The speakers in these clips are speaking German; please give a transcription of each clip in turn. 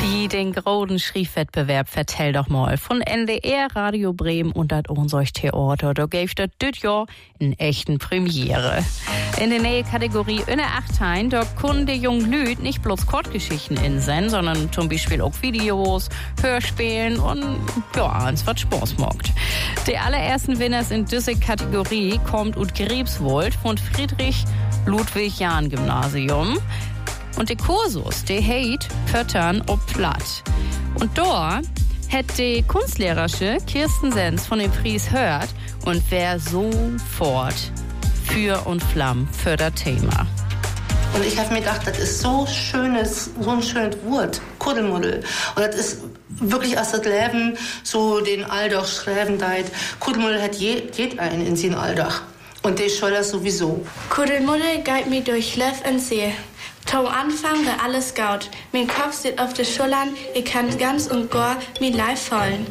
Wie den großen Schriefwettbewerb vertell doch mal von NDR, Radio Bremen und das Theater. Da gäbe das dit Jahr in echten Premiere. In der neue Kategorie Inne 8 da können die jungen Lüd nicht bloß Kurzgeschichten insenden, sondern zum Beispiel auch Videos, Hörspielen und ja, eins was Spaß macht. Die allerersten Winners in dieser Kategorie kommt ut Griebswold von Friedrich Ludwig Jahn Gymnasium. Und der Kursus, der heißt Pöttern ob Platt. Und da hat die Kunstlehrerin Kirsten Sens von dem Preis hört und wär sofort für und Flamm für das Thema. Und ich habe mir gedacht, das ist so ein schönes Wort, Kuddelmuddel. Und das ist wirklich aus das Leben so den Alldach schreiben deit. Kuddelmuddel hat jed ein in sin Alldach. Und der soll das sowieso. Kuddelmuddel geht mir durch Löff und See. Zum Anfang war alles gut. Mein Kopf steht auf den Schultern, ich kann ganz und gar mein Leib fallen.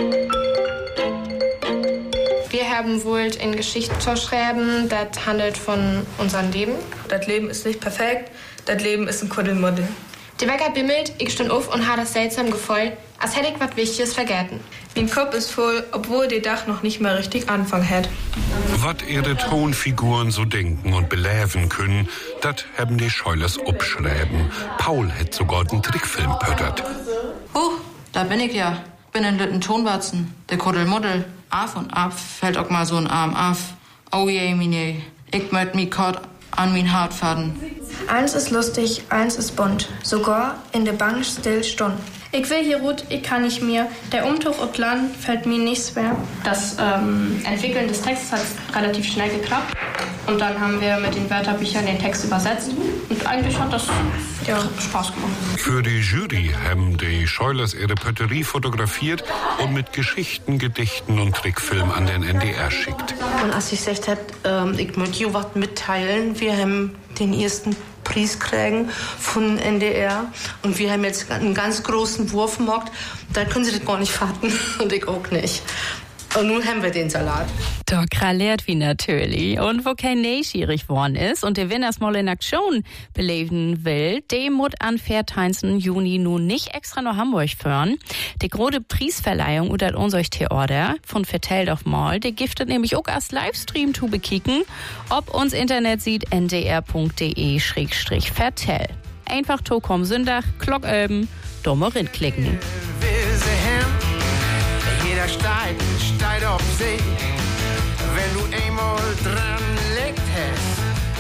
Wir haben wohl in Geschichten zu schreiben, das handelt von unserem Leben. Das Leben ist nicht perfekt, das Leben ist ein Kuddelmuddel. Die Wecker bimmelt, ich stund auf und habe das seltsam Gefühl, als hätte ich was Wichtiges vergessen. Mein Kopf ist voll, obwohl der Dach noch nicht mal richtig Anfang hat. Was ihre Tonfiguren so denken und beläven können, das haben die Scheulers abschreiben. Paul hat sogar den Trickfilm pöttert. Da bin ich ja. Bin ein lütten Tonbatzen, der Kuddelmuddel. Af und ab fällt auch mal so ein Arm af. Oh je, mine, ich möcht mi kort an min Haut faden. Eins ist lustig, eins ist bunt. Sogar in der Bank still stund. Ich will hier ruht, ich kann nicht mehr. Der Umtuch und Land fällt mir nicht schwer. Das Entwickeln des Textes hat relativ schnell geklappt. Und dann haben wir mit den Wörterbüchern den Text übersetzt. Und eigentlich hat das Spaß gemacht. Für die Jury haben die Scheulers ihre Pötterie fotografiert und mit Geschichten, Gedichten und Trickfilm an den NDR schickt. Und als ich gesagt habe, ich möchte euch was mitteilen, wir haben den ersten Preis kriegen von NDR und wir haben jetzt einen ganz großen Wurf gemacht, da können sie das gar nicht fassen und ich auch nicht. Und nun haben wir den Salat. Da kralliert wie natürlich. Und wo kein neugierig worden ist und der Winners mal in Aktion beleben will, dem muss an 14. Juni nun nicht extra nach Hamburg fahren. Die große Preisverleihung unter unser Theater von Vertell doch mal, der giftet nämlich auch als Livestream zu bekicken, ob uns Internet sieht ndr.de/vertell. Einfach Tokom Sündach, Glockölben, Dommerin klicken. Jeder steigt auf See, wenn du einmal dran